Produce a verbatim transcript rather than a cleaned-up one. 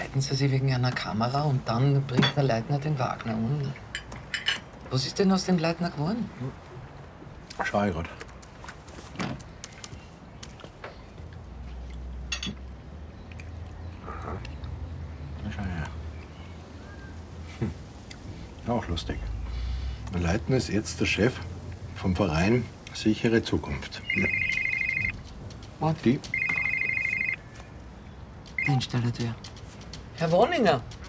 streiten sie sich wegen einer Kamera und dann bringt der Leitner den Wagner um. Was ist denn aus dem Leitner geworden? Schau ich grad. Aha. Na, schau her. Hm. Auch lustig. Der Leitner ist jetzt der Chef vom Verein Sichere Zukunft. Ja. Was? Die? Die Installateur. Herr Wollinger,